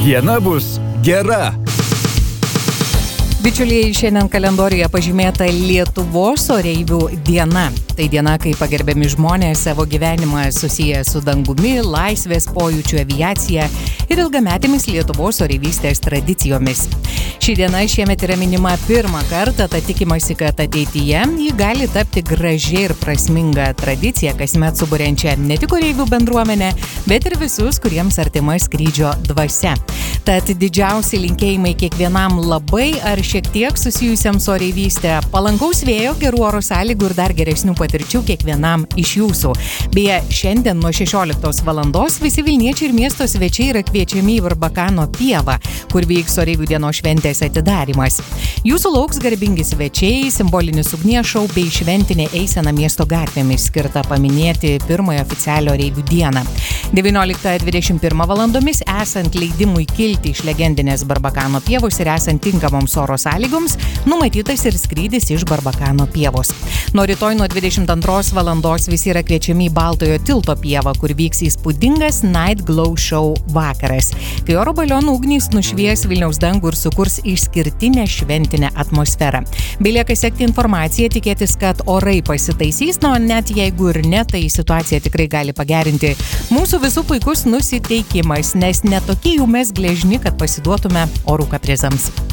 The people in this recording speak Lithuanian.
diena bus gera. Bičiuliai, šiandien kalendoriuje pažymėta Lietuvos oreivių diena. Tai diena, kai pagerbiami žmonės savo gyvenimą susiję su dangumi, laisvės pojūčiu, aviacija ir ilgametėmis Lietuvos oreivystės tradicijomis. Ši diena šiemet yra minima pirmą kartą, tad tikimasi, kad ateityje ji gali tapti gražia ir prasminga tradicija, kasmet suburiančia ne tik oreivių bendruomenę, bet ir visus, kuriems artima skrydžio dvasia. Tad didžiausi linkėjimai kiekvienam labai ar šiek tiek susijusiam su oreivystė, palankaus vėjo, gerų oro sąlygų ir dar geresnių patirčių kiekvienam iš jūsų. Beje, šiandien nuo 16 valandos visi Vilniečiai ir miesto svečiai yra kviečiami į Barbakano pievą, kur vyks oreivių dienos šventės atidarymas. Jūsų lauks garbingi svečiai, simbolinis ugnies šou bei šventinė eisena miesto gatvėmis, skirta paminėti pirmąją oficialią oreivių dieną. 19:21 valandomis, esant leidimui kilti iš legendinės Barbakano pievos ir esant tinkamoms oro sąlygoms, numatytas ir skrydis iš Barbakano pievos. Nuo rytoj nuo 22 valandos visi yra kviečiami į Baltojo tilto pievą, kur vyks įspūdingas Night Glow Show vakaras, kai oro balionų ugnys nušvies Vilniaus dangų ir sukurs išskirtinę šventinę atmosferą. Belieka sekti informaciją, tikėtis, kad orai pasitaisys, nors net jeigu ir ne, tai situacija tikrai gali pagerinti mūsų visų puikus nusiteikimas, nes netokie jau mes gležni, kad pasiduotume orų kaprizams.